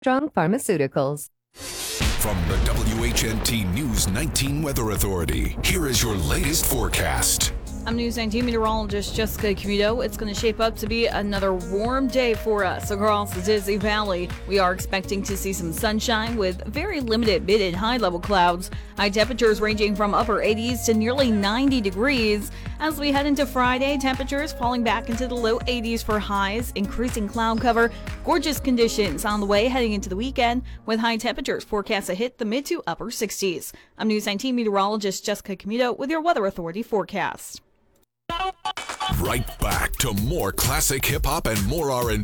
Strong Pharmaceuticals. From the WHNT News 19 Weather Authority, here is your latest forecast. I'm News 19 meteorologist Jessica Camuto. It's going to shape up to be another warm day for us across the Dizzy Valley. We are expecting to see some sunshine with very limited mid and high level clouds. High temperatures ranging from upper 80s to nearly 90 degrees. As we head into Friday, temperatures falling back into the low 80s for highs, increasing cloud cover. Gorgeous conditions on the way heading into the weekend with high temperatures forecast to hit the mid to upper 60s. I'm News 19 meteorologist Jessica Camuto with your Weather Authority forecast. Right back to more classic hip hop and more R&B